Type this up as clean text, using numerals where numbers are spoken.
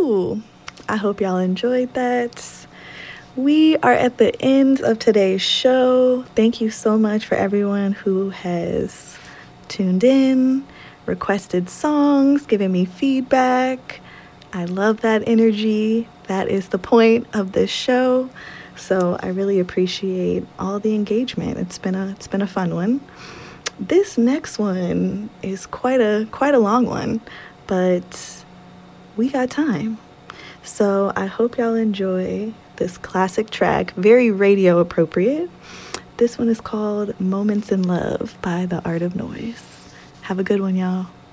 Woo! I hope y'all enjoyed that. We are at the end of today's show. Thank you so much for everyone who has tuned in, requested songs, given me feedback. I love that energy. That is the point of this show. So I really appreciate all the engagement. It's been a fun one. This next one is quite a long one, but we got time. So I hope y'all enjoy this classic track, very radio appropriate. This one is called Moments in Love by The Art of Noise. Have a good one, y'all.